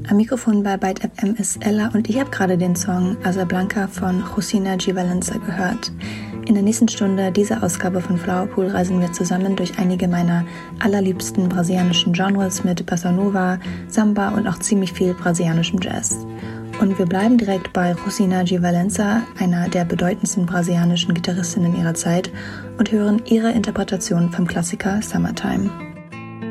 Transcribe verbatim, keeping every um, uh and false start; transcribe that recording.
Am Mikrofon bei Byte F M ist Ella und ich habe gerade den Song Asa Blanca von Jusina G. Valença gehört. In der nächsten Stunde dieser Ausgabe von Flowerpool reisen wir zusammen durch einige meiner allerliebsten brasilianischen Genres mit Bossa Nova, Samba und auch ziemlich viel brasilianischem Jazz. Und wir bleiben direkt bei Jusina G. Valença, einer der bedeutendsten brasilianischen Gitarristinnen ihrer Zeit, und hören ihre Interpretation vom Klassiker Summertime.